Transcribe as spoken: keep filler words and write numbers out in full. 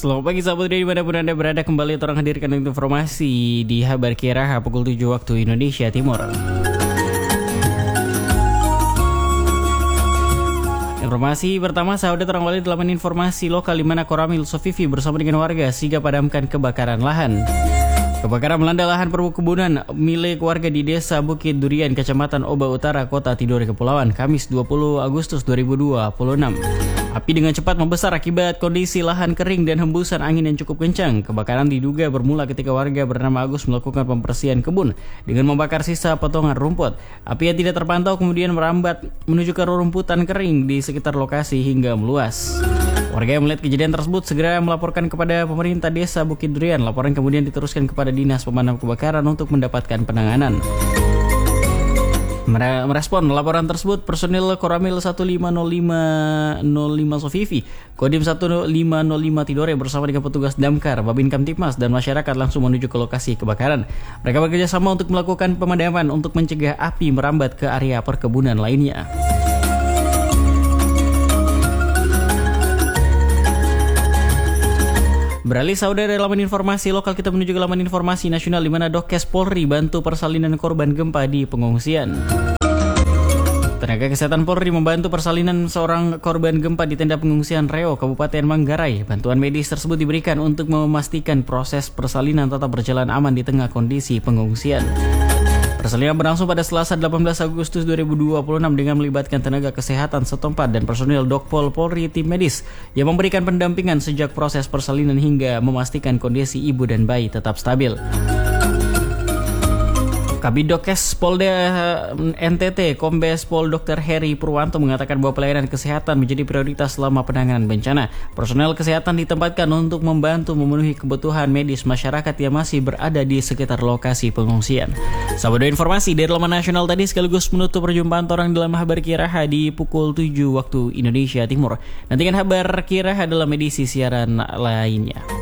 Selamat pagi sahabat Radio dimanapun Anda berada, kembali orang hadirkan informasi di Habar Kiraha pukul tujuh waktu Indonesia Timur. Informasi pertama sahabat orang wali dalam informasi lokal di mana Koramil Sofifi bersama dengan warga sigap padamkan kebakaran lahan. Kebakaran melanda lahan perkebunan milik warga di Desa Bukit Durian, Kecamatan Oba Utara, Kota Tidore, Kepulauan, Kamis dua puluh Agustus dua ribu dua puluh enam. Api dengan cepat membesar akibat kondisi lahan kering dan hembusan angin yang cukup kencang. Kebakaran diduga bermula ketika warga bernama Agus melakukan pembersihan kebun dengan membakar sisa potongan rumput. Api yang tidak terpantau kemudian merambat menuju ke rumputan kering di sekitar lokasi hingga meluas. Warga yang melihat kejadian tersebut segera melaporkan kepada pemerintah Desa Bukit Durian. Laporan kemudian diteruskan kepada Dinas Pemadam Kebakaran untuk mendapatkan penanganan. Merespon laporan tersebut, personil Koramil satu lima nol lima nol lima Sofifi, Kodim satu lima nol lima Tidore bersama dengan petugas Damkar, Babin Kamtipmas dan masyarakat langsung menuju ke lokasi kebakaran. Mereka bekerja sama untuk melakukan pemadaman untuk mencegah api merambat ke area perkebunan lainnya. Beralih saudara laman informasi lokal, kita menuju ke laman informasi nasional di mana Dokes Polri bantu persalinan korban gempa di pengungsian. Tenaga kesehatan Polri membantu persalinan seorang korban gempa di tenda pengungsian Reo, Kabupaten Manggarai. Bantuan medis tersebut diberikan untuk memastikan proses persalinan tetap berjalan aman di tengah kondisi pengungsian. Persalinan berlangsung pada Selasa delapan belas Agustus dua ribu dua puluh enam dengan melibatkan tenaga kesehatan setempat dan personil Dokpol Polri tim medis yang memberikan pendampingan sejak proses persalinan hingga memastikan kondisi ibu dan bayi tetap stabil. Kabidokes Polda N T T Kombes Pol Dokter Heri Purwanto mengatakan bahwa pelayanan kesehatan menjadi prioritas selama penanganan bencana. Personel kesehatan ditempatkan untuk membantu memenuhi kebutuhan medis masyarakat yang masih berada di sekitar lokasi pengungsian. Sahabat informasi dari laman nasional tadi sekaligus menutup perjumpaan orang dalam Habar Kiraha di pukul tujuh waktu Indonesia Timur. Nantikan Habar Kiraha dalam edisi siaran lainnya.